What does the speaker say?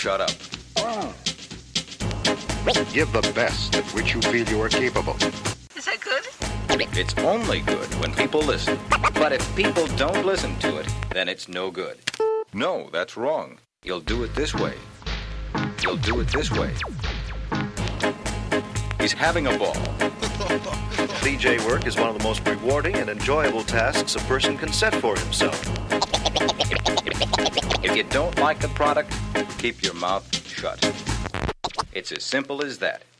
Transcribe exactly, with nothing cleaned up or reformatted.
shut up. Give the best at which you feel you are capable. Is that good? It's only good when people listen. But if people don't listen to it, then it's no good. No, that's wrong. You'll do it this way. You'll do it this way. He's having a ball. D J work is one of the most rewarding and enjoyable tasks a person can set for himself. If you don't like the product, keep your mouth shut. It's as simple as that.